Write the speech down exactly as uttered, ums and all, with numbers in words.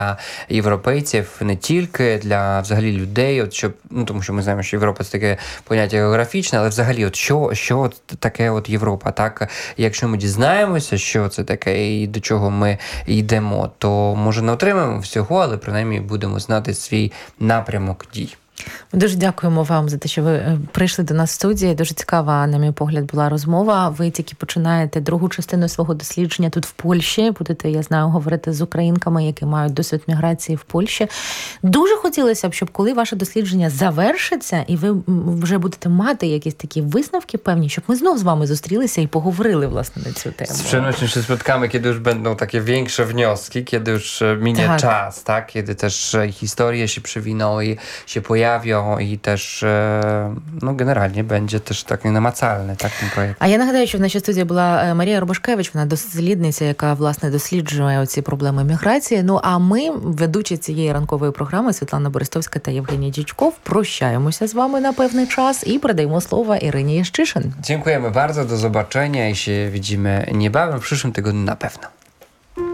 європейців, не тільки для взагалі людей, от щоб, ну тому що ми знаємо, що Європа це таке поняття географічне, але взагалі, от що, що от таке от Європа, так? Якщо ми дізнаємося, що це таке і до чого ми йдемо, то може не отримаємо всього, але принаймні будемо знати свій напрямок дій. Ми дуже дякуємо вам за те, що ви прийшли до нас в студії. Дуже цікава, на мій погляд, була розмова. Ви тільки починаєте другу частину свого дослідження тут в Польщі. Будете, я знаю, говорити з українками, які мають досвід міграції в Польщі. Дуже хотілося б, щоб коли ваше дослідження завершиться, і ви вже будете мати якісь такі висновки певні, щоб ми знов з вами зустрілися і поговорили, власне, на цю temu. Z przenośnymi spotkamy, kiedy już będą takie większe wnioski, kiedy już minie tak. czas, tak? Kiedy też historie się przewiną i się pojawią i też, no generalnie będzie też taki namacalny, tak, ten projekt. А я нагадаю, що в нашій студії була Марія Робашкевич, вона дослідниця, яка, власне, досліджує оці проблеми міграції. Ну, а ми, ведучі цієї ранкової програми, Світлана Берестовська та Євгеній Дічков, прощаємося з вами на певний час і передаємо слово Ірині Ящишин. Dziękujemy bardzo, do zobaczenia i się widzimy niebawem w przyszłym tygodniu na pewno.